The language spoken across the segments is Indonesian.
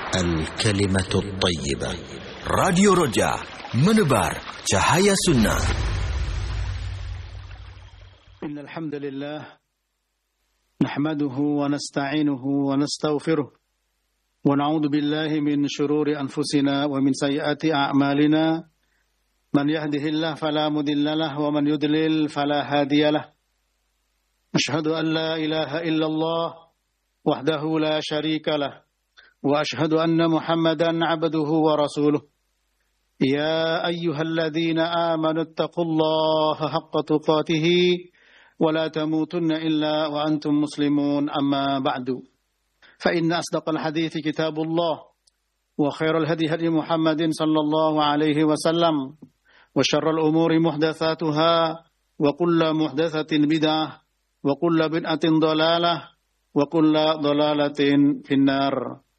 الكلمة الطيبة. راديو رجاء menebar cahaya sunnah. إن الحمد لله نحمده ونستعينه ونستغفره ونعوذ بالله من شرور أنفسنا ومن سيئات أعمالنا من يهده الله فلا مضل له ومن يضلل فلا هادي له أشهد أن لا إله إلا الله وحده لا شريك له وأشهد أن محمدا عبده ورسوله يا أيها الذين آمنوا اتقوا الله حق تقاته ولا تموتن إلا وأنتم مسلمون أما بعد فإن أصدق الحديث كتاب الله وخير الهدي هدي محمد صلى الله عليه وسلم وشر الأمور محدثاتها وكل محدثة بدعة وكل بدعة ضلالة وكل ضلالة في النار.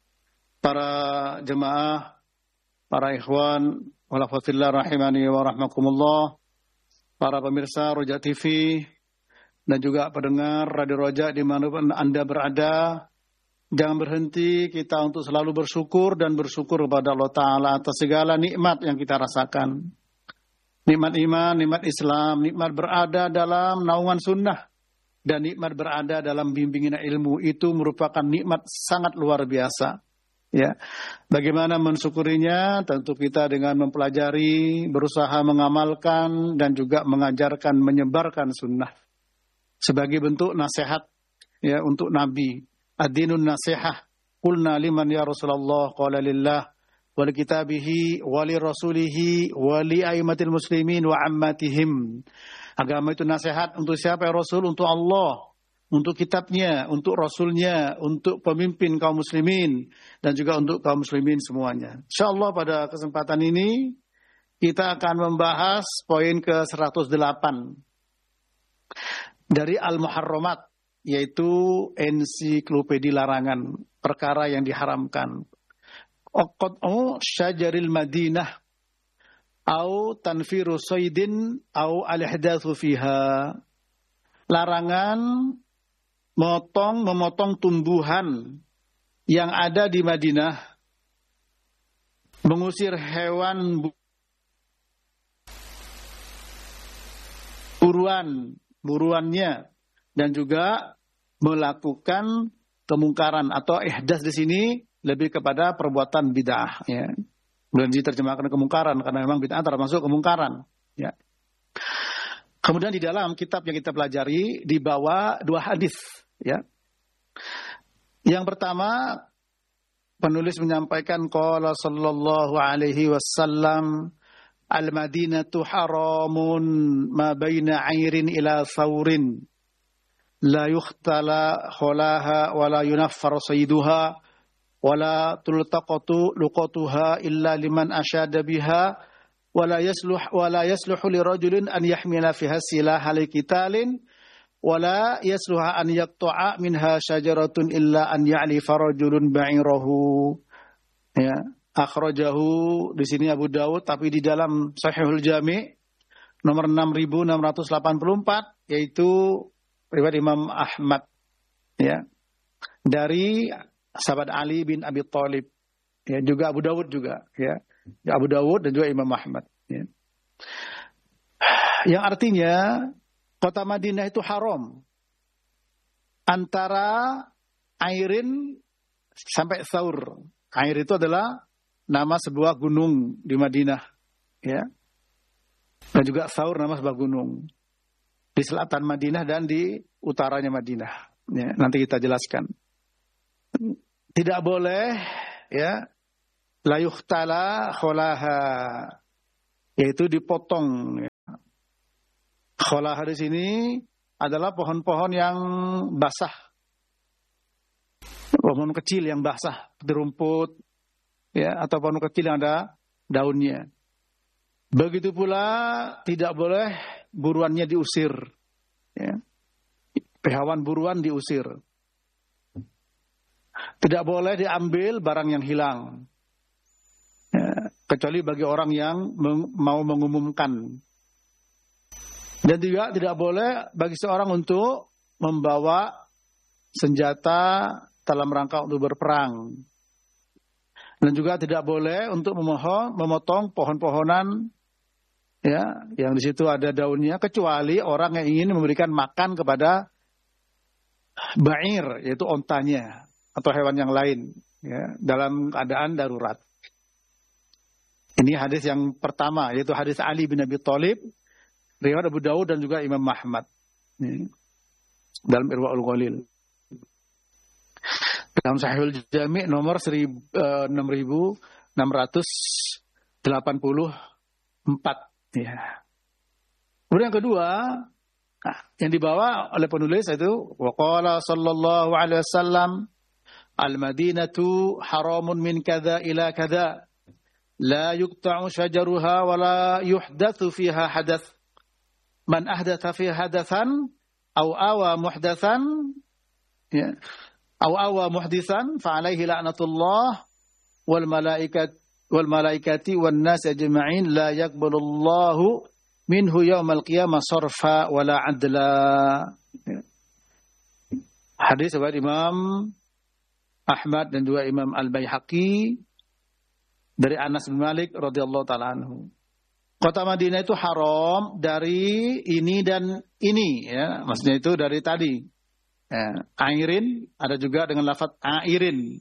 Para jemaah, para ikhwan, walafatillah rahimani wa rahmakumullah, para pemirsa Roja TV, dan juga pendengar Radio Roja dimanapun Anda berada, jangan berhenti kita untuk selalu bersyukur dan bersyukur kepada Allah Ta'ala atas segala nikmat yang kita rasakan. Nikmat iman, nikmat Islam, nikmat berada dalam naungan sunnah, dan nikmat berada dalam bimbingan ilmu itu merupakan nikmat sangat luar biasa. Ya, bagaimana mensyukurinya? Tentu kita dengan mempelajari, berusaha mengamalkan dan juga mengajarkan, menyebarkan sunnah sebagai bentuk nasihat ya untuk Nabi. Ad-dinun nasihah. Qulna liman ya Rasulullah qala lillah wa li kitabihi wa li rasulihi wa li aimatil muslimin wa ammatihim. Agama itu nasihat untuk siapa ya Rasul? Untuk Allah, untuk kitabnya, untuk rasulnya, untuk pemimpin kaum muslimin, dan juga untuk kaum muslimin semuanya. InsyaAllah pada kesempatan ini kita akan membahas poin ke-108 dari Al-Muharramat, yaitu ensiklopedi larangan, perkara yang diharamkan. Qat'u syajaril Madinah au tanfiru saydin au al-ihdatsu fiha. Larangan memotong tumbuhan yang ada di Madinah, mengusir hewan buruannya, dan juga melakukan kemungkaran atau ihdas di sini lebih kepada perbuatan bid'ah ya. Belum diterjemahkan kemungkaran karena memang bid'ah termasuk kemungkaran ya. Kemudian di dalam kitab yang kita pelajari dibawa dua hadis ya. Yang pertama, penulis menyampaikan qala sallallahu alaihi wasallam al-Madinatu haramun ma baina 'airin ila thawrin la yukhtala khalaha wa la yunaffar sayduha wa la tultaqatu luqatuha illa liman asyada biha ولا يصلح لرجل أن يحمل فيها السلاح لقتال ولا يصلح أن يقطع منها شجرة إلا أن يعلف رجل بعيره. Ya, akhrajahu di sini Abu Dawud, tapi di dalam Sahihul Jami' nomor 6684 yaitu riwayat Imam Ahmad ya, dari sahabat Ali bin Abi Thalib ya, juga Abu Dawud juga ya. Abu Dawud dan juga Imam Ahmad ya. Yang artinya kota Madinah itu haram antara Airin sampai Thaur. Air itu adalah nama sebuah gunung di Madinah ya. Dan juga Thaur nama sebuah gunung di selatan Madinah dan di utaranya Madinah ya. Nanti kita jelaskan. Tidak boleh ya la yukhtala kholaha, yaitu dipotong. Kholaha di sini adalah pohon-pohon yang basah, pohon kecil yang basah, seperti rumput, ya, atau pohon kecil yang ada daunnya. Begitu pula tidak boleh buruannya diusir, ya. Hewan buruan diusir. Tidak boleh diambil barang yang hilang. Ya, kecuali bagi orang yang mau mengumumkan. Dan juga tidak boleh bagi seorang untuk membawa senjata dalam rangka untuk berperang. Dan juga tidak boleh untuk memotong pohon-pohonan ya, yang di situ ada daunnya, kecuali orang yang ingin memberikan makan kepada ba'ir, yaitu ontanya atau hewan yang lain ya, dalam keadaan darurat. Ini hadis yang pertama, yaitu hadis Ali bin Abi Thalib, riwayat Abu Dawud dan juga Imam Ahmad dalam Irwaul Ghalil. Dalam Sahihul Jami' nomor 6684 ya. Kemudian yang kedua, yang dibawa oleh penulis itu waqala sallallahu alaihi wasallam al-Madinatu haramun min kadza ila kadza la yuqta'u shajaruha wa la yuhdatsu fiha hadath man ahdatha fiha hadathan aw awa muhdatsan ya aw awa muhditsan fa alaihi la'natullah wal malaikati wan nas ajma'in la yaqbalullahu minhu yaumal qiyamah sarfa wala adla. Hadis riwayat Imam Ahmad dan juga Imam Al-Baihaqi dari Anas bin Malik radhiyallahu taala anhu. Kota Madinah itu haram dari ini dan ini ya, maksudnya itu dari tadi. Ya, airin ada juga dengan lafaz airin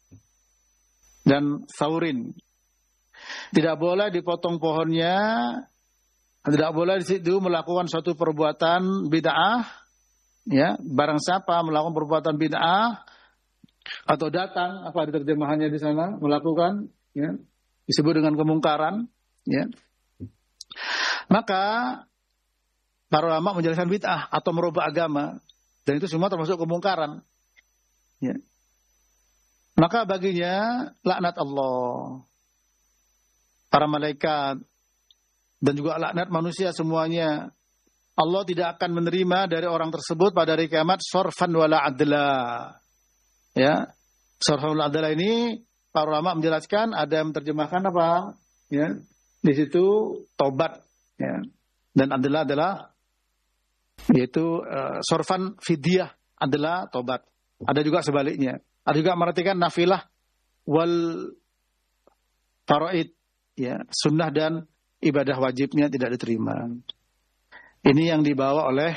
dan saurin. Tidak boleh dipotong pohonnya. Tidak boleh di situ melakukan suatu perbuatan bid'ah, ya. Barang siapa melakukan perbuatan bid'ah atau datang, apa terjemahannya di sana, melakukan, ya, disebut dengan kemungkaran, ya. Maka para ulama menjelaskan bid'ah atau merubah agama, dan itu semua termasuk kemungkaran, ya. Maka baginya laknat Allah, para malaikat, dan juga laknat manusia semuanya. Allah tidak akan menerima dari orang tersebut pada hari kiamat sorfan wala adla. Ya, sorfan wala adla ini para ulama menjelaskan, ada yang menerjemahkan apa? Ya, di situ tobat. Ya, dan adla adalah yaitu sorfan fidyah adalah tobat. Ada juga sebaliknya. Ada juga mengartikan nafilah wal faraid, ya, sunnah dan ibadah wajibnya tidak diterima. Ini yang dibawa oleh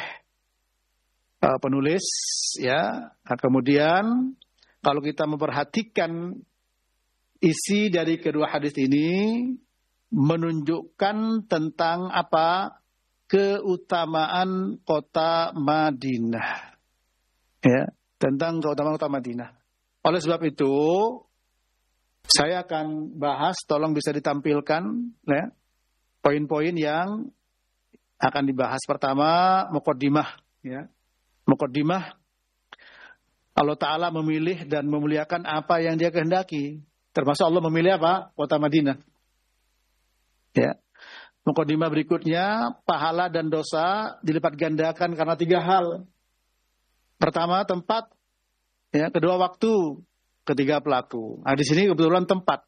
penulis, ya. Nah, kemudian kalau kita memperhatikan isi dari kedua hadis ini menunjukkan tentang apa? Keutamaan kota Madinah. Ya, tentang keutamaan kota Madinah. Oleh sebab itu saya akan bahas, tolong bisa ditampilkan, ya, poin-poin yang akan dibahas. Pertama, muqaddimah, ya. Muqaddimah, Allah Ta'ala memilih dan memuliakan apa yang Dia kehendaki. Termasuk Allah memilih apa? Kota Madinah. Ya. Muqaddimah berikutnya, pahala dan dosa dilipat gandakan karena 3 hal. Pertama, tempat, ya. Kedua, waktu. Ketiga, pelaku. Nah, di sini kebetulan tempat.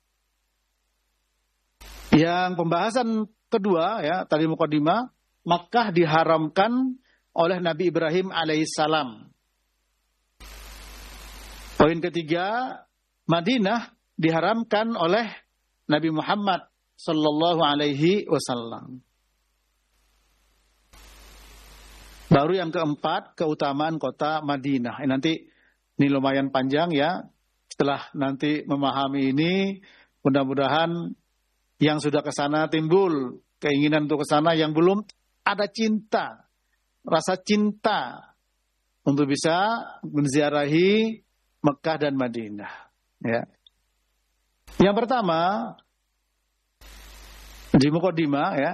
Yang pembahasan kedua, ya, tadi muqaddimah, Makkah diharamkan oleh Nabi Ibrahim alaihissalam. Poin ketiga, Madinah diharamkan oleh Nabi Muhammad sallallahu alaihi wasallam. Baru yang keempat, keutamaan kota Madinah. Nanti ini lumayan panjang, ya. Setelah nanti memahami ini, mudah-mudahan yang sudah ke sana timbul keinginan untuk ke sana, yang belum ada cinta, rasa cinta untuk bisa menziarahi Mekah dan Madinah. Ya. Yang pertama di muqaddimah, ya.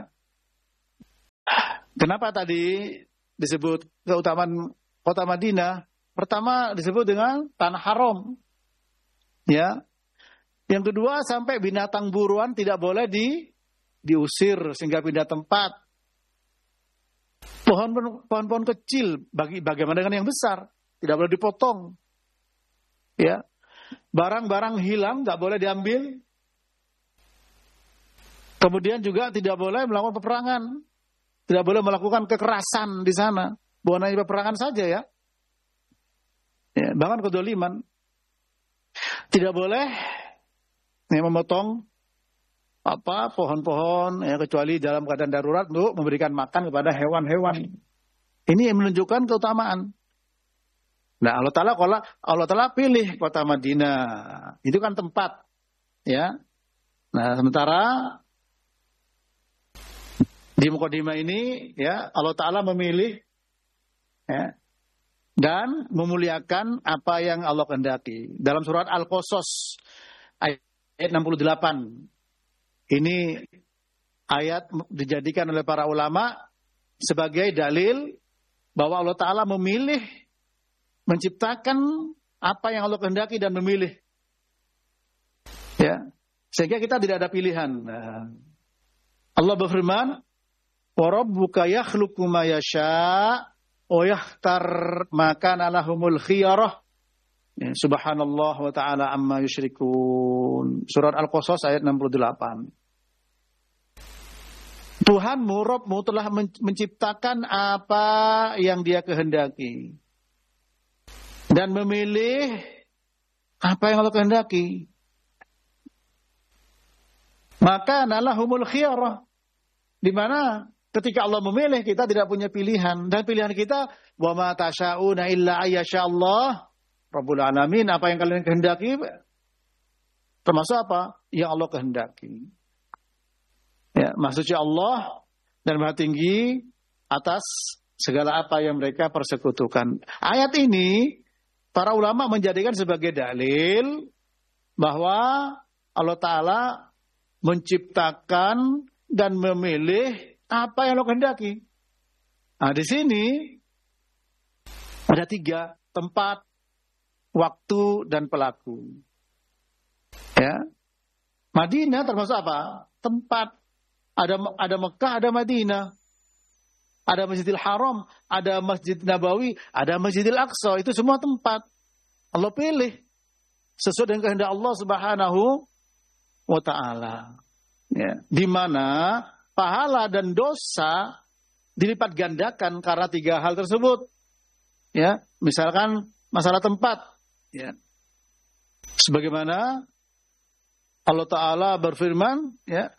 Kenapa tadi disebut keutamaan kota Madinah? Pertama disebut dengan tanah haram. Ya. Yang kedua, sampai binatang buruan tidak boleh diusir sehingga pindah tempat. Pohon-pohon kecil, bagaimana dengan yang besar? Tidak boleh dipotong. Ya. Barang-barang hilang nggak boleh diambil. Kemudian juga tidak boleh melakukan peperangan. Tidak boleh melakukan kekerasan di sana. Bukan hanya peperangan saja, ya. Ya, bahkan kedoliman. Tidak boleh, memotong pohon-pohon kecuali dalam keadaan darurat untuk memberikan makan kepada hewan-hewan. Ini yang menunjukkan keutamaan. Nah, Allah Ta'ala pilih kota Madinah. Itu kan tempat, ya. Nah, sementara di Mukadimah ini, ya, Allah Ta'ala memilih, ya, dan memuliakan apa yang Allah kehendaki. Dalam surat Al-Qasas ayat 68. Ini ayat dijadikan oleh para ulama sebagai dalil bahwa Allah Ta'ala memilih menciptakan apa yang Allah kehendaki dan memilih. Ya, sehingga kita tidak ada pilihan. Nah, Allah berfirman, "Wa rabbuka yakhluqu ma yasha' wa yakhtar ma kana lahumul khiyarah." Ya, subhanallah wa ta'ala amma yusyrikun. Surat Al-Qasas ayat 68. Tuhanmu, Rabbmu telah menciptakan apa yang Dia kehendaki dan memilih apa yang Allah kehendaki. Maka nalahumul khiyarah, di mana ketika Allah memilih kita tidak punya pilihan, dan pilihan kita wa ma tasyauna illa ayyasha Allah Rabbul Alamin, apa yang kalian kehendaki termasuk apa yang Allah kehendaki. Ya, maksudnya Allah dan Maha Tinggi atas segala apa yang mereka persekutukan. Ayat ini para ulama menjadikan sebagai dalil bahwa Allah Ta'ala menciptakan dan memilih apa yang Allah kehendaki. Nah, di sini ada 3: tempat, waktu, dan pelaku. Ya, Madinah termasuk apa? Tempat. Ada Mekah, ada Madinah. Ada Masjidil Haram, ada Masjid Nabawi, ada Masjidil Aqsa. Itu semua tempat. Allah pilih sesuai dengan kehendak Allah Subhanahu wa Ta'ala. Ya, di mana pahala dan dosa dilipat gandakan karena 3 hal tersebut. Ya, misalkan masalah tempat. Ya, sebagaimana Allah Ta'ala berfirman, ya,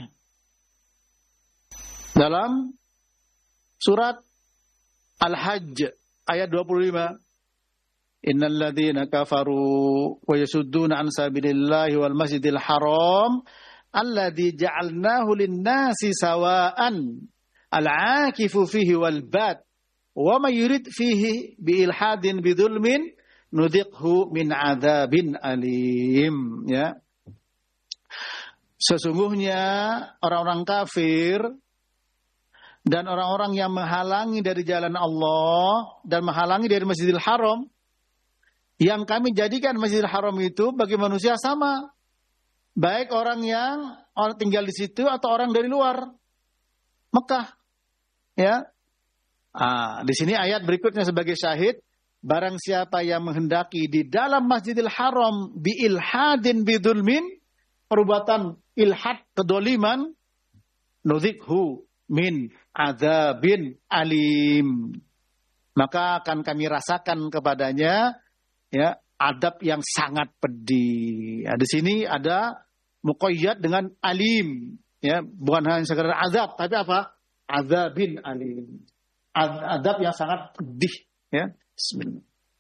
dalam surat Al-Hajj ayat 25. Innal ladzina kafaru wa yasudduna an sabilillahi wal masjidil haram alladzi ja'alnahu lin-nasi sawa'an al-'akifu fihi wal bad wa may yurid fihi bi ilhadin bidzulmin nudhiqhu min 'adzabin alim. Ya. Sesungguhnya orang-orang kafir dan orang-orang yang menghalangi dari jalan Allah dan menghalangi dari Masjidil Haram, yang kami jadikan Masjidil Haram itu bagi manusia sama, baik orang tinggal di situ atau orang dari luar Mekah. Ya, di sini ayat berikutnya sebagai syahid, barang siapa yang menghendaki di dalam Masjidil Haram bi ilhadin bidzulmin, perbuatan ilhad kedoliman, nudhiqhu min adzabin alim, maka akan kami rasakan kepadanya, ya, adab yang sangat pedih. Ya, di sini ada muqayyad dengan alim, ya, bukan hanya sekedar azab, tapi apa? Adzabin alim, adab yang sangat pedih. Ya, bismillah.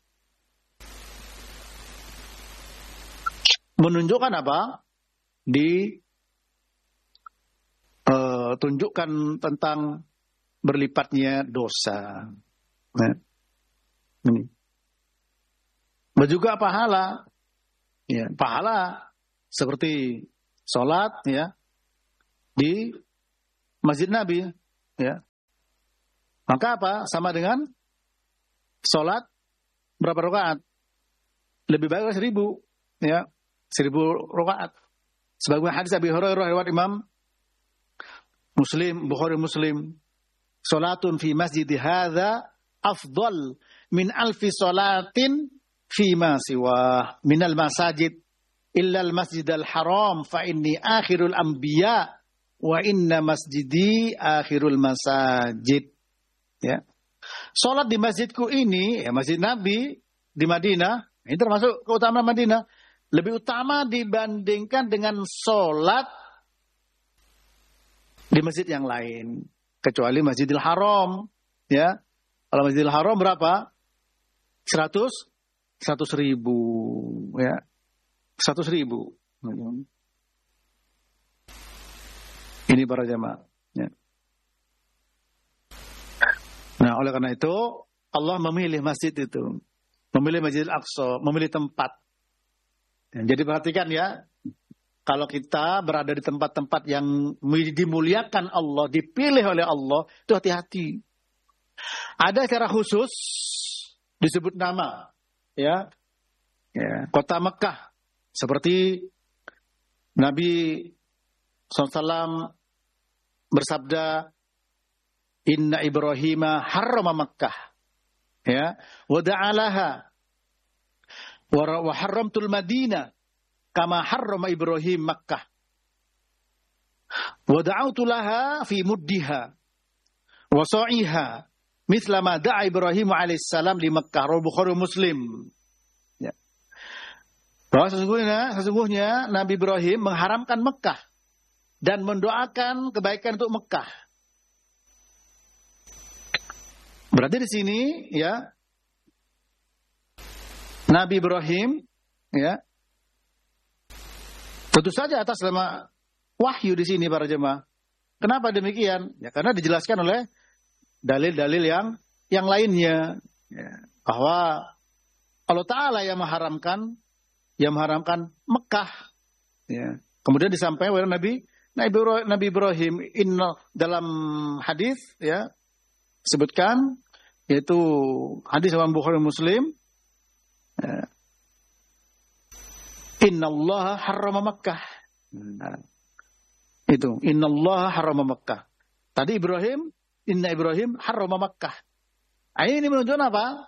Menunjukkan apa? Tunjukkan tentang berlipatnya dosa. Nah, ini. Juga pahala. Ya, pahala seperti sholat, ya, di Masjid Nabi, ya. Maka apa? Sama dengan sholat berapa rakaat? Lebih baik 1000, ya. 1000 rakaat. Sebagaimana hadis Abi Hurairah riwayat Imam Muslim, Bukhari Muslim, salatun fi masjid hadza afdal min alfi salatin fi ma siwa minal masajid illa al masjidal haram fa inni akhirul anbiya wa inna masjidi akhirul masajid. Ya. Salat di masjidku ini, ya, Masjid Nabi di Madinah, ini termasuk keutamaan Madinah, lebih utama dibandingkan dengan sholat di masjid yang lain. Kecuali Masjidil Haram. Ya. Kalau Masjidil Haram berapa? 100 ribu. Ya. 100 ribu. Ini para jamaah. Ya. Nah, oleh karena itu, Allah memilih masjid itu. Memilih Masjidil Aqsa, memilih tempat. Jadi perhatikan ya, kalau kita berada di tempat-tempat yang dimuliakan Allah, dipilih oleh Allah, itu hati-hati. Ada secara khusus disebut nama, ya, kota Mekah, seperti Nabi SAW bersabda, Inna Ibrahima harrama Makkah, ya, wa da'alaha wa harramtul Madinah kama harrama Ibrahim Makkah. Wa da'autu laha fi muddiha wa sa'iha mithla ma da'a Ibrahim alaihissalam di Makkah. Rawahu Bukhari Muslim. Ya. Bahwa sesungguhnya Nabi Ibrahim mengharamkan Makkah dan mendoakan kebaikan untuk Makkah. Berarti di sini ya Nabi Ibrahim ya tentu saja atas nama wahyu di sini para jemaah. Kenapa demikian? Ya karena dijelaskan oleh dalil-dalil yang lainnya ya, bahwa Allah Ta'ala yang mengharamkan Mekah. Ya. Kemudian disampaikan oleh Nabi Ibrahim dalam hadis ya sebutkan yaitu hadis Imam Bukhari Muslim. Ya. Innallaha harrama Makkah. Nah, itu innallaha harrama Makkah. Tadi Inna Ibrahim harrama Makkah. Ini menunjukkan apa?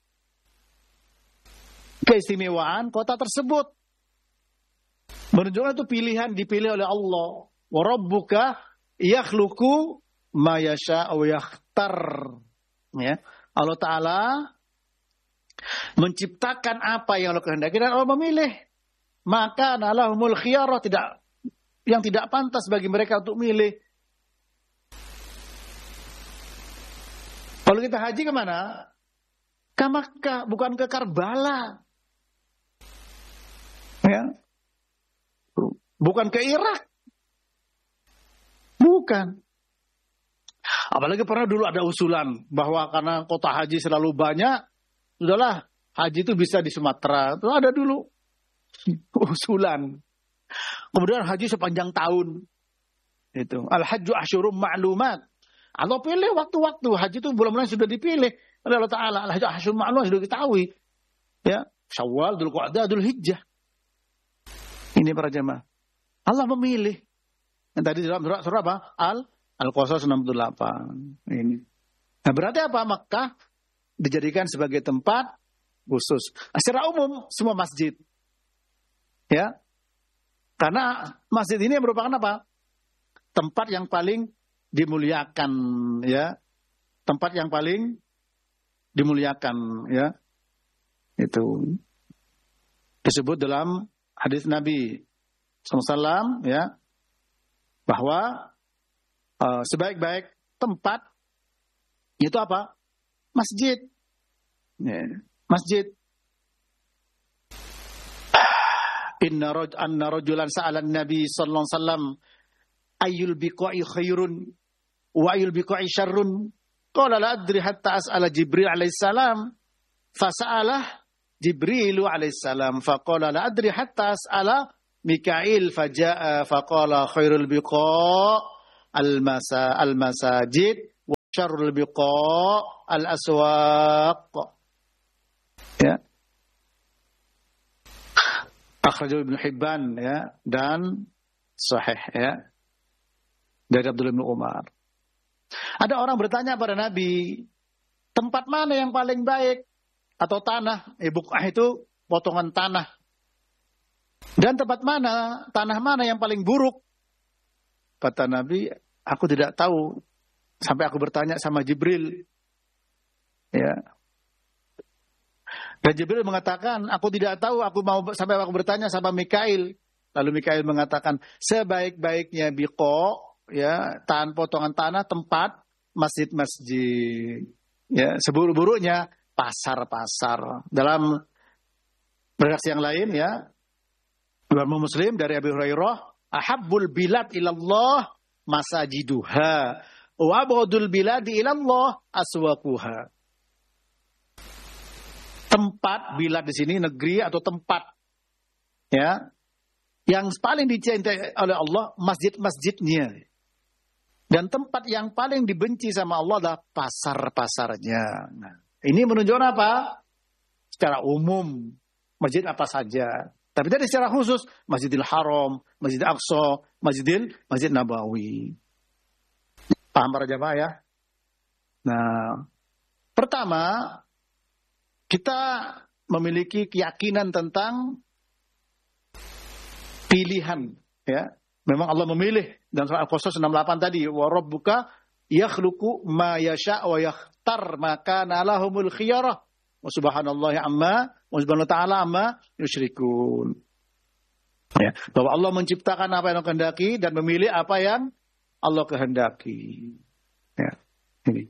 Keistimewaan kota tersebut. Menunjukkan itu dipilih oleh Allah. Wa rabbuka yakhluqu ma yasha'u wa yakhtar. Ya. Allah Ta'ala menciptakan apa yang Allah kehendaki dan Allah memilih. Maka nalahumul khiyarah, yang tidak pantas bagi mereka untuk milih. Kalau kita haji kemana? Ke Makkah, bukan ke Karbala. Ya. Bukan ke Irak. Bukan. Apalagi pernah dulu ada usulan bahwa karena kota haji selalu banyak, sudahlah haji itu bisa di Sumatera. Itu ada dulu usulan. Kemudian haji sepanjang tahun. Itu al-hajju asyurum ma'lumat. Allah pilih waktu-waktu haji itu bulan-bulan sudah dipilih oleh Allah Ta'ala. Al-hajju asyurum ma'lumat sudah diketahui. Ya, Syawal, Dzulqa'dah, Dzulhijjah. Ini para jemaah. Allah memilih. Yang tadi dalam surah apa? Al-Qasas 68. Ini. Nah, berarti apa? Makkah dijadikan sebagai tempat khusus. Secara umum semua masjid. Ya. Karena masjid ini merupakan apa? Tempat yang paling dimuliakan, ya. Tempat yang paling dimuliakan, ya. Itu disebut dalam hadis Nabi SAW, ya, bahwa sebaik-baik tempat itu apa? Masjid. Ya, masjid. Anna rajulan sa'alan Nabi sallallahu alaihi wasallam ayyul biqa'i khairun wa ayyul biqa'i syarrun. Qala la adri hatta as'ala Jibril alaihi salam. Fasa'alah Jibrilu alaihi salam faqala la adri hatta as'ala Mikail faja'a faqala khairul biqa' al-masajid wa syarrul biqa' al-aswaq. Ya. Akhrajahu Ibnu Hibban, ya, dan sahih, ya, dari Abdullah bin Umar. Ada orang bertanya pada Nabi, tempat mana yang paling baik atau tanah? Buq'ah itu potongan tanah. Dan tanah mana yang paling buruk? Kata Nabi, aku tidak tahu sampai aku bertanya sama Jibril. Ya. Dan Jibril mengatakan, aku tidak tahu, aku mau sampai aku bertanya sama Mikail. Lalu Mikail mengatakan, sebaik-baiknya biqo, ya, potongan tanah, tempat masjid-masjid. Ya, seburuk-buruknya pasar-pasar. Dalam redaksi yang lain, ya, Imam Muslim dari Abi Hurairah, ahabbul bilad ilallah masajiduha wa abghadul biladi ilallah aswaquha. Tempat, bilad di sini negeri atau tempat, ya, yang paling dicintai oleh Allah masjid-masjidnya. Dan tempat yang paling dibenci sama Allah adalah pasar-pasarnya. Nah, ini menunjukkan apa? Secara umum masjid apa saja. Tapi dari secara khusus, Masjidil Haram, Masjid Aqsa, Masjid Nabawi. Paham para jamaah ya? Nah, pertama, kita memiliki keyakinan tentang pilihan. Ya, memang Allah memilih. Dan surah Al-Qasas 68 tadi, wa rabbuka yakhluqu ma yasha' wa yakhtar maka nalahumul khiyarah. Wa subhanallahi amma wa subhanahu wa ta'ala amma yusyrikun. Ya, bahwa Allah menciptakan apa yang Allah kehendaki dan memilih apa yang Allah kehendaki. Ya, ini.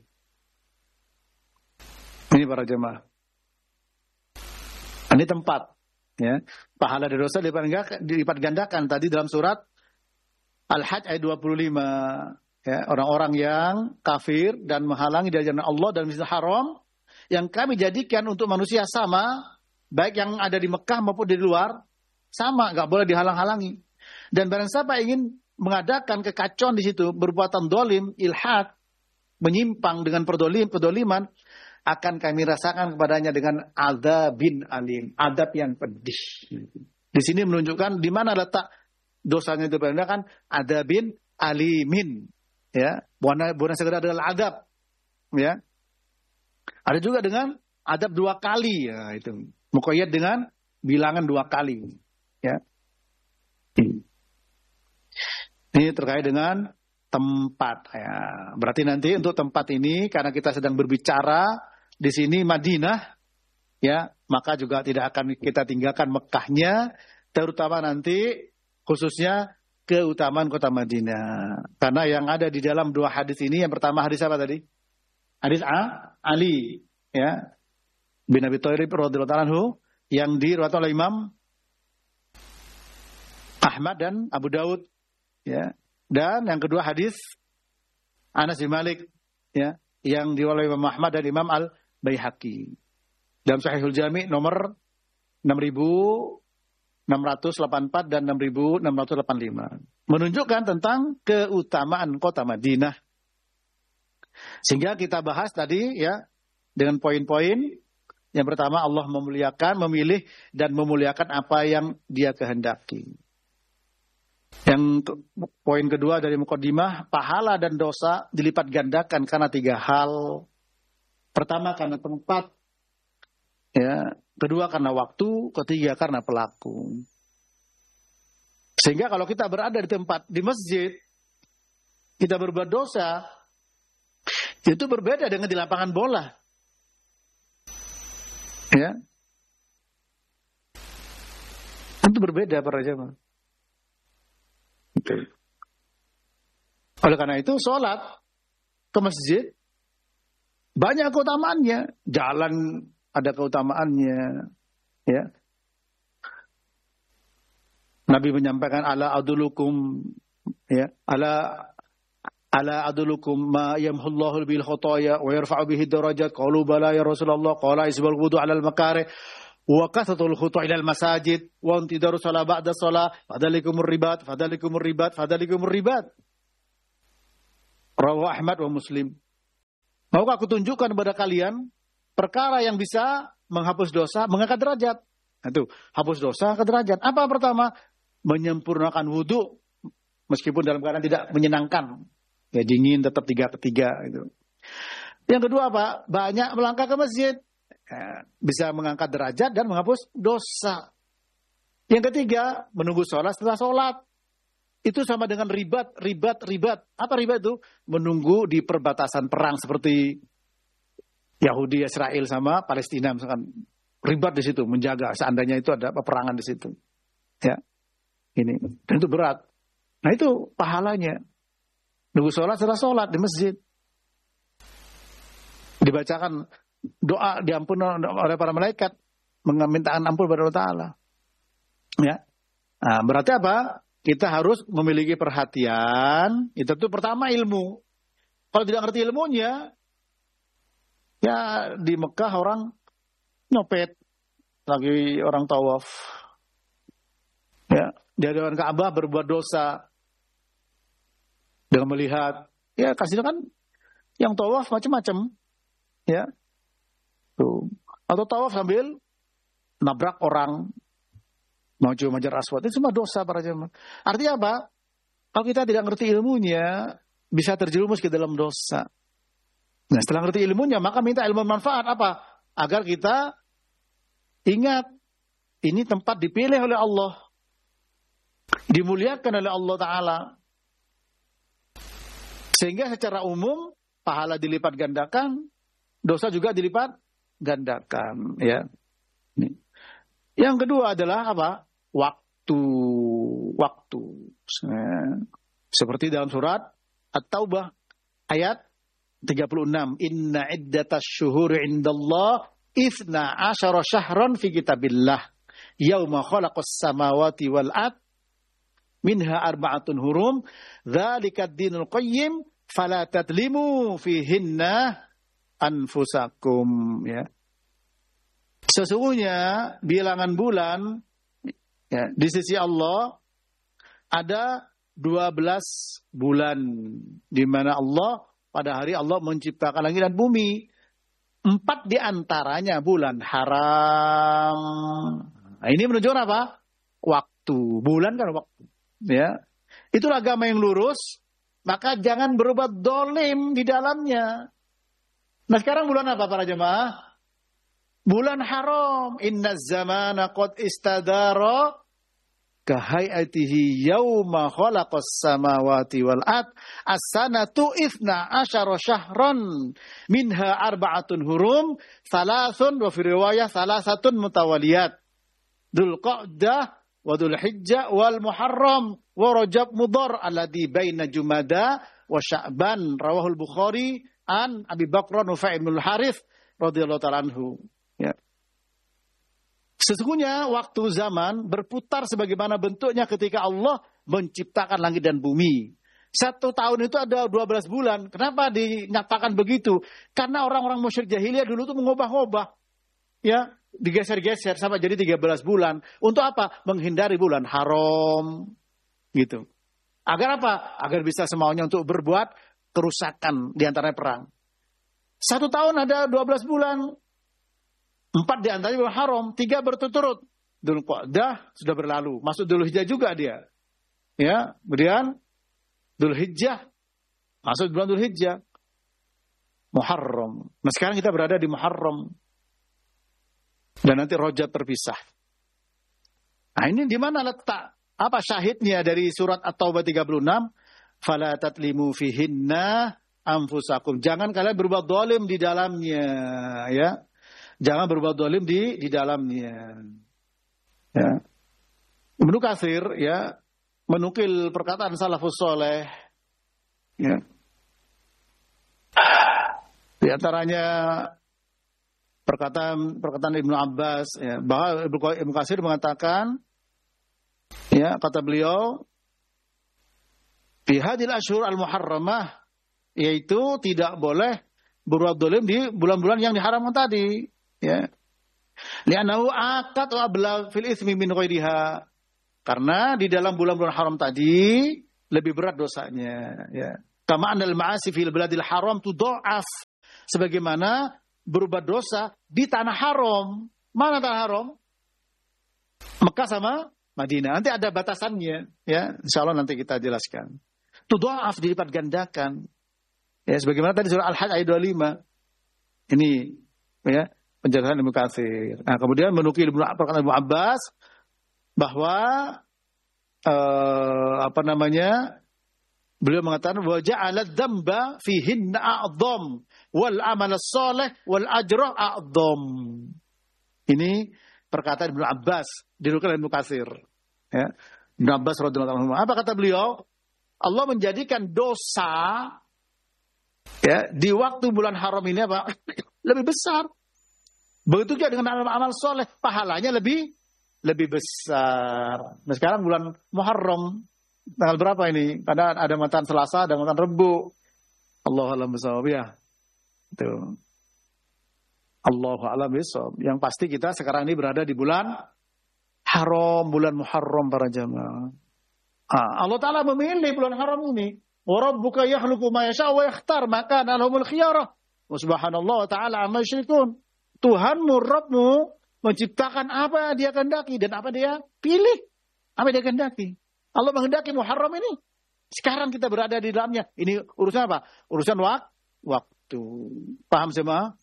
Ini para jemaah. Ini tempat, ya. Pahala dan dosa dilipat gandakan tadi dalam surat Al-Hajj ayat 25. Ya, orang-orang yang kafir dan menghalangi dari jalan Allah dan Masjidil Haram yang kami jadikan untuk manusia sama, baik yang ada di Mekah maupun di luar, sama, nggak boleh dihalang-halangi. Dan barang siapa ingin mengadakan kekacauan di situ, berbuatan dolim, ilhad, menyimpang dengan perdoliman, akan kami rasakan kepadanya dengan adzabin alim, adab yang pedih. Di sini menunjukkan di mana letak dosanya itu kan adzabin alimin, ya, bukan sekedar adalah adab, ya. Ada juga dengan adab 2 kali, ya, itu muqayyad dengan bilangan 2 kali, ya. Ini terkait dengan tempat, ya. Berarti nanti untuk tempat ini karena kita sedang berbicara di sini Madinah, ya, maka juga tidak akan kita tinggalkan Mekahnya, terutama nanti khususnya keutamaan kota Madinah. Karena yang ada di dalam 2 hadis ini, yang pertama hadis apa tadi? Hadis Ali, ya, bin Abi Thalib radhiyallahu anhu, yang diriwayatkan oleh Imam Ahmad dan Abu Daud, ya. Dan yang kedua hadis Anas bin Malik, ya, yang diriwayatkan oleh Imam Ahmad dan Imam Al-Baihaqi. Dalam Sahihul Jami' nomor 6684 dan 6685. Menunjukkan tentang keutamaan kota Madinah. Sehingga kita bahas tadi, ya, dengan poin-poin. Yang pertama, Allah memuliakan, memilih dan memuliakan apa yang Dia kehendaki. Yang poin kedua dari muqaddimah, pahala dan dosa dilipat gandakan karena 3 hal. Pertama karena tempat, ya, kedua karena waktu, ketiga karena pelaku. Sehingga kalau kita berada di tempat, di masjid, kita berbuat dosa, itu berbeda dengan di lapangan bola. Ya. Itu berbeda para jemaah. Okay. Oleh karena itu, sholat ke masjid banyak keutamaannya. Jalan ada keutamaannya. Ya. Nabi menyampaikan ala adulukum, ya, ala adulukum ma yamhullahu bil khotoya wa yarfa'u bihi darajat. Qalu bala ya Rasulullah, qala isbal wudu 'ala al makarih wa kasatul khutu' ila al masajid wa intidaru salat ba'da salat fadalikumur ribat. Rawahu Ahmad wa Muslim. Maukah aku tunjukkan kepada kalian perkara yang bisa menghapus dosa, mengangkat derajat. Itu, hapus dosa, angkat derajat. Apa pertama? Menyempurnakan wudu meskipun dalam keadaan tidak menyenangkan. Ya, dingin tetap 3/3 gitu. Yang kedua apa? Banyak melangkah ke masjid. Ya, bisa mengangkat derajat dan menghapus dosa. Yang ketiga, menunggu sholat setelah sholat. Itu sama dengan ribat. Apa ribat itu? Menunggu di perbatasan perang seperti Yahudi, Israel sama Palestina misalkan. ribet di situ menjaga seandainya itu ada peperangan di situ. Ya. Ini. Dan itu berat. Nah itu pahalanya. Nunggu sholat, setelah sholat di masjid. Dibacakan doa diampuni oleh para malaikat. Meminta ampun kepada Allah Ta'ala. Ya. Nah, berarti apa? Kita harus memiliki perhatian. Itu tuh pertama ilmu. Kalau tidak ngerti ilmunya, ya di Mekah orang nyopet. Lagi orang tawaf. Ya, di hadapan Ka'bah berbuat dosa. Dengan melihat, ya kasih kan yang tawaf macam-macam. Ya. Tuh. Atau tawaf sambil nabrak orang. Maju Hajar Aswad, itu semua dosa para jemaah. Artinya apa? Kalau kita tidak ngerti ilmunya, bisa terjerumus ke dalam dosa. Nah setelah ngerti ilmunya, maka minta ilmu manfaat apa? Agar kita ingat, ini tempat dipilih oleh Allah. Dimuliakan oleh Allah Ta'ala. Sehingga secara umum, pahala dilipat gandakan, dosa juga dilipat gandakan. Ya. Yang kedua adalah apa? Waktu. Seperti dalam surat At-Taubah ayat 36. Inna iddatas syuhuri indallah ithna asyara syahran fi kitabillah. Yauma khalaqas samawati wal ard minha arba'atun hurum. Dzalikad dinul qayyim fala tadlimu fihinna anfusakum. Ya. Sesungguhnya bilangan bulan ya, di sisi Allah ada 12 bulan di mana Allah pada hari Allah menciptakan langit dan bumi. 4 di antaranya bulan haram. Nah, ini menunjukkan apa? Waktu. Bulan kan waktu. Ya. Itulah agama yang lurus. Maka jangan berbuat dolim di dalamnya. Nah sekarang bulan apa para jemaah? Bulan haram. Inna zamana qad istadara kahayatihi yawma khalaqas samawati wal ard as-sanatu ithna asyara syahran minha arba'atun hurum thalathun wa fi riwayah thalathatun mutawaliyat Dzul Qa'dah wa Dzul Hijjah wal Muharram wa Rajab Mudhar alladhi baina Jumada wa Sya'ban rawahul Bukhari an Abi Bakr Nufai bin Harith radhiyallahu ta'ala anhu. Ya. Sesungguhnya waktu zaman berputar sebagaimana bentuknya ketika Allah menciptakan langit dan bumi. 1 tahun itu ada 12 bulan. Kenapa dinyatakan begitu? Karena orang-orang musyrik jahiliyah dulu tuh mengubah-ubah. Ya, digeser-geser sampai jadi 13 bulan. Untuk apa? Menghindari bulan haram. Gitu. Agar apa? Agar bisa semaunya untuk berbuat kerusakan di antara perang. 1 tahun ada 12 bulan. 4 di antaranya bulan haram, 3 berturut-turut. Dzul Qa'dah sudah berlalu, masuk Dzul Hijjah juga dia. Ya, kemudian Dzul Hijjah masuk bulan Dzul Hijjah. Muharram. Nah, sekarang kita berada di Muharram. Dan nanti Rajab terpisah. Nah, ini di mana letak apa syahidnya dari surat At-Taubah 36? Fala tatlimu fihinna anfusakum. Jangan kalian berbuat zalim di dalamnya, ya. Jangan berbuat zalim di dalamnya. Ya. Ibnu Katsir ya menukil perkataan salafus saleh ya. Di antaranya perkataan Ibnu Abbas ya, bahwa Ibnu Katsir mengatakan ya, kata beliau fi hadhil ashhur al-muharramah, yaitu tidak boleh berbuat zalim di bulan-bulan yang diharamkan tadi. Ya, li'annahu aqad wa ablagh fil itsmi min ghairiha. Karena di dalam bulan-bulan haram tadi lebih berat dosanya, ya. Kama anal ma'asi fil baladil haram tudha'af. Sebagaimana berbuat dosa di tanah haram. Mana tanah haram? Mekah sama Madinah. Nanti ada batasannya, ya. Insyaallah nanti kita jelaskan. Tudha'af, dilipat gandakan. Ya, sebagaimana tadi surah Al-Hajj ayat 25. Ini, ya. Penjelasan Ibnu Katsir. Nah, kemudian menukil perkataan Ibnu Abbas bahwa beliau mengatakan wa ja'ala dzamba fihinna a'dham wal amal salih wal ajra a'dham. Ini perkataan Ibnu Abbas, dinukil Ibnu Katsir. Ya. Ibnu Abbas radhiyallahu anhu. Apa kata beliau? Allah menjadikan dosa ya di waktu bulan haram ini apa? Lebih besar. Begitu juga dengan amal soleh, pahalanya lebih besar. Nah sekarang bulan Muharram, tanggal berapa ini? Ada mantan Selasa, ada mantan Rebu. Allahu a'lam bishawab ya. Itu. Allahu a'lam bishawab. Yang pasti kita sekarang ini berada di bulan haram, bulan Muharram para jamaah. Allah Ta'ala memilih bulan haram ini. Wa rabbuka yakhluqu ma yasha'u wa yakhtar, maka lahumul khiyarah. Wa subhanallah wa ta'ala amma yusyrikun. Tuhanmu, Rabbmu menciptakan apa dia kehendaki dan apa dia pilih. Apa dia kehendaki. Allah menghendaki Muharram ini. Sekarang kita berada di dalamnya. Ini urusan apa? Urusan waktu. Paham semua?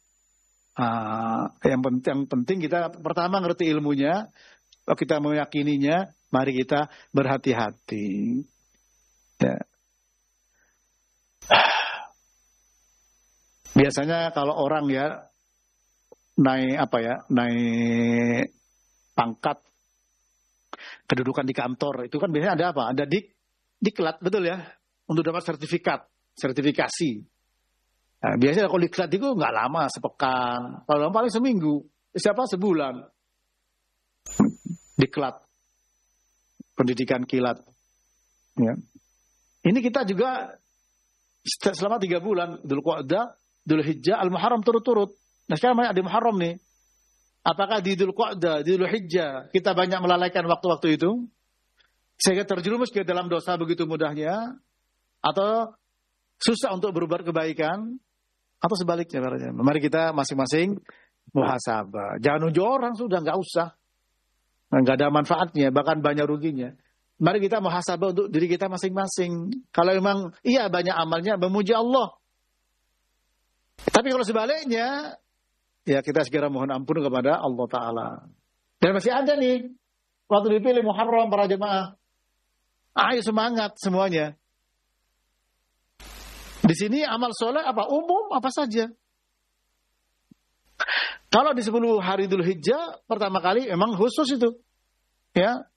Yang penting kita pertama ngerti ilmunya. Kalau kita meyakininya, mari kita berhati-hati. Ya. Biasanya kalau orang ya naik pangkat kedudukan di kantor, itu kan biasanya ada apa? Ada diklat, betul ya? Untuk dapat sertifikasi. Nah, biasanya kalau diklat itu nggak lama, sepekan. Kalau paling seminggu, sebulan. Diklat. Pendidikan kilat. Ya. Ini kita juga selama 3 bulan, Dzulqa'dah, Dzulhijjah, Al-Muharram turut-turut. Nah sekarang banyak di Muharram nih. Apakah di Dzulqa'dah, di Dzulhijjah kita banyak melalaikan waktu-waktu itu? Sehingga terjerumus ke dalam dosa begitu mudahnya? Atau susah untuk berbuat kebaikan? Atau sebaliknya? Mari kita masing-masing muhasabah. Jangan nunjuk orang, sudah nggak usah. Nggak ada manfaatnya, bahkan banyak ruginya. Mari kita muhasabah untuk diri kita masing-masing. Kalau memang iya banyak amalnya, memuji Allah. Tapi kalau sebaliknya, ya kita segera mohon ampun kepada Allah Ta'ala. Dan masih ada nih, waktu dipilih Muharram para jemaah. Ayo semangat semuanya. Di sini amal soleh apa? Umum, apa saja. Kalau di 10 hari Dzulhijjah, pertama kali memang khusus itu. Ya.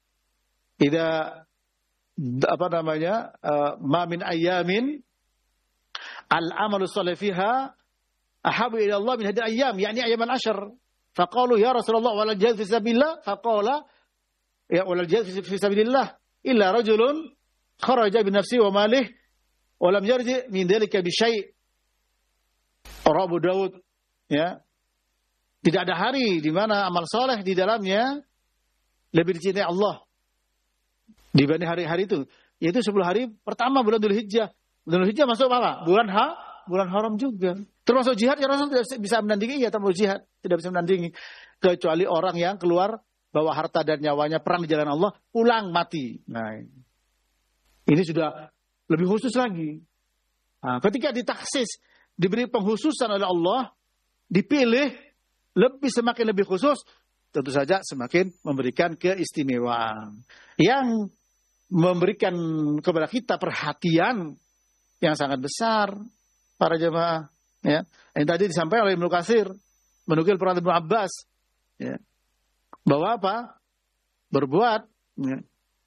Ma min ayyamin al-amalu sholih fiha ahabu ila Allah min hadhihi ayyam, yani ayyam al-ashr. Faqalu ya Rasulullah wal jihad fi sabilillah, faqala ya wal jihad fi sabilillah illa rajulun kharaja bi nafsihi wa malihi wa lam yarji min dhalika bi syai'. Abu Dawud ya. Tidak ada hari di mana amal soleh di dalamnya lebih dicintai Allah dibanding hari-hari itu. Yaitu 10 hari pertama bulan Dzulhijjah. Bulan Dzulhijjah masuk apa? Bulan haram juga. Termasuk jihad, ya Rasul tidak bisa menandingi, ya termasuk jihad. Tidak bisa menandingi. Kecuali orang yang keluar bawa harta dan nyawanya perang di jalan Allah, pulang mati. Nah, ini sudah lebih khusus lagi. Nah, ketika ditaksis, diberi pengkhususan oleh Allah, dipilih, semakin lebih khusus, tentu saja semakin memberikan keistimewaan. Yang memberikan kepada kita perhatian yang sangat besar, para jemaah. Ya. Yang tadi disampaikan oleh Ibnu Katsir, menukil perkataan Ibnu Abbas. Ya. Bahwa apa? Berbuat. Ya.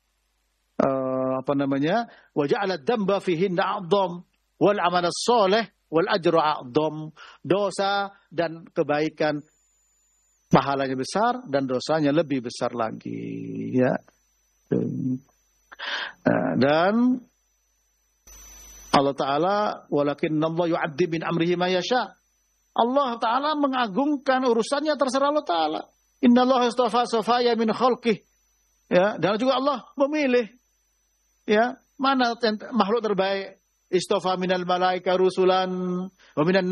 Wa ja'ala dzamba fihinna a'dham wal 'amal as-shalih wal ajru a'dham. Dosa dan kebaikan pahalanya besar dan dosanya lebih besar lagi, ya. Dan Allah Ta'ala walakinna Allah yu'addi min amrihi ma yasha. Allah Ta'ala mengagungkan urusannya, terserah Allah Ta'ala. Inna Allah istafa safaya min khalqih. Ya, dan juga Allah memilih ya, mana makhluk terbaik. Istafa minal malaika rusulan wa minan